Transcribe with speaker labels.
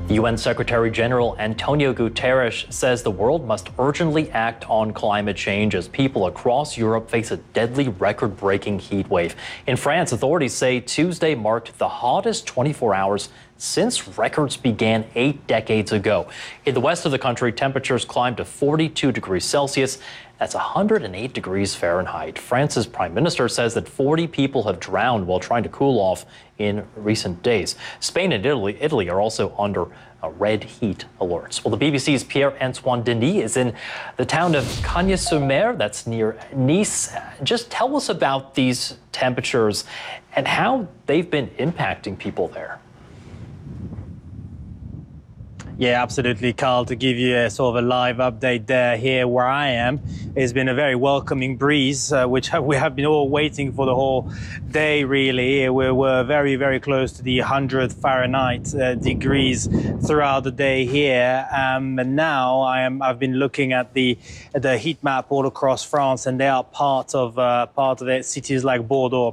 Speaker 1: UN Secretary General Antonio Guterres says the world must urgently act on climate change as people across Europe face a deadly record-breaking heat wave. In France, authorities say Tuesday marked the hottest 24 hours since records began 8 decades ago. In the west of the country, temperatures climbed to 42 degrees Celsius. That's 108 degrees Fahrenheit. France's prime minister says that 40 people have drowned while trying to cool off in recent days. Spain and Italy are also under red heat alerts. Well, the BBC's Pierre-Antoine Denis is in the town of Cagnes-sur-Mer, that's near Nice. Just tell us about these temperatures and how they've been impacting people there.
Speaker 2: Yeah, absolutely, Carl. To give you a sort of a live update there, here where I am, it's been a very welcoming breeze, which we have been all waiting for the whole day, really. We were very, very close to the 100 Fahrenheit degrees throughout the day here. And now I've been looking at the heat map all across France, and they are part of it. Cities like Bordeaux